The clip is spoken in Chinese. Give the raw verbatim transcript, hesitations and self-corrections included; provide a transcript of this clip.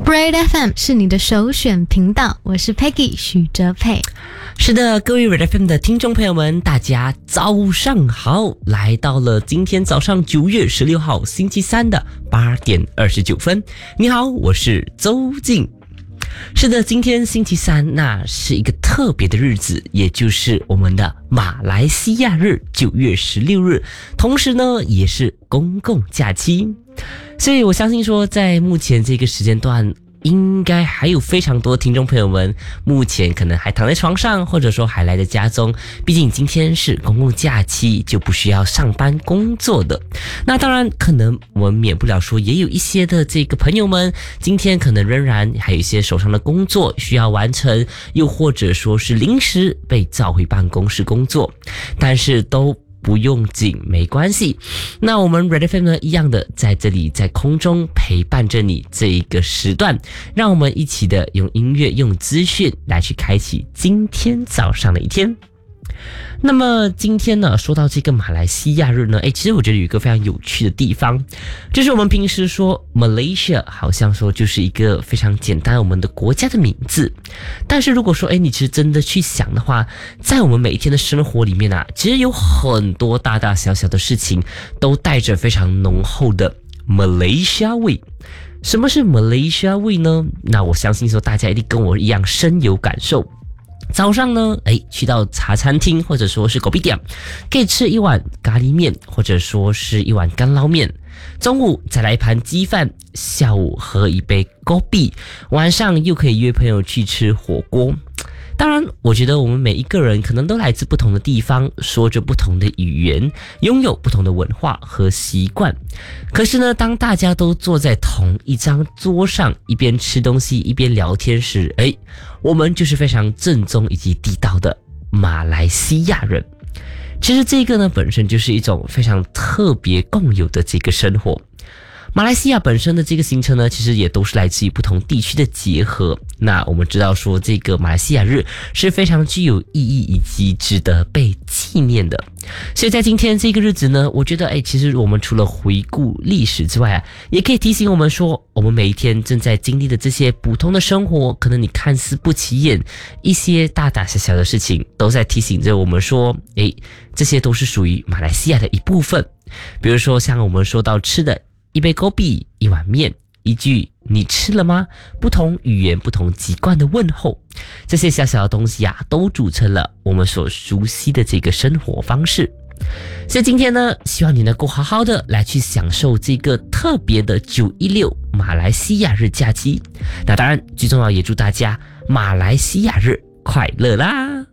Bright F M 是你的首选频道，我是 Peggy 许哲佩。 是的，各位 Red F M 的听众朋友们，大家早上好！来到了今天早上九月十六号星期三的八点二十九分。你好，我是周静。是的，今天星期三，那是一个特别的日子，也就是我们的马来西亚日，九月十六日，同时呢，也是公共假期。所以我相信说，在目前这个时间段，应该还有非常多听众朋友们目前可能还躺在床上，或者说还来在家中，毕竟今天是公共假期，就不需要上班工作的。那当然可能我们免不了说，也有一些的这个朋友们今天可能仍然还有一些手上的工作需要完成，又或者说是临时被召回办公室工作，但是都不用紧，没关系。那我们 Red F M 呢，一样的在这里在空中陪伴着你这一个时段，让我们一起的用音乐、用资讯来去开启今天早上的一天。那么今天呢，说到这个马来西亚日呢，诶，其实我觉得有一个非常有趣的地方，就是我们平时说 Malaysia 好像说就是一个非常简单我们的国家的名字，但是如果说诶你其实真的去想的话，在我们每一天的生活里面啊，其实有很多大大小小的事情都带着非常浓厚的 Malaysia 味。什么是 Malaysia 味呢？那我相信说大家一定跟我一样深有感受。早上呢，哎，去到茶餐厅或者说是狗屁店，可以吃一碗咖喱面，或者说是一碗干捞面。中午再来一盘鸡饭，下午喝一杯狗屁，晚上又可以约朋友去吃火锅。当然，我觉得我们每一个人可能都来自不同的地方，说着不同的语言，拥有不同的文化和习惯。可是呢，当大家都坐在同一张桌上，一边吃东西一边聊天时，诶，我们就是非常正宗以及地道的马来西亚人。其实这个呢，本身就是一种非常特别共有的这个生活。马来西亚本身的这个行程呢，其实也都是来自于不同地区的结合。那我们知道说，这个马来西亚日是非常具有意义以及值得被纪念的。所以在今天这个日子呢，我觉得哎，其实我们除了回顾历史之外啊，也可以提醒我们说，我们每一天正在经历的这些普通的生活，可能你看似不起眼，一些大大小小的事情，都在提醒着我们说，哎，这些都是属于马来西亚的一部分。比如说像我们说到吃的，一杯狗币，一碗面，一句你吃了吗？不同语言不同籍贯的问候，这些小小的东西啊，都组成了我们所熟悉的这个生活方式。所以今天呢，希望你能够好好的来去享受这个特别的九一六马来西亚日假期。那当然最重要，也祝大家马来西亚日快乐啦！